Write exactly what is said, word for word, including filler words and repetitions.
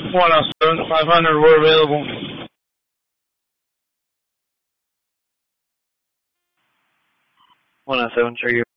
one oh seven, five hundred were available. one oh seven, sure you're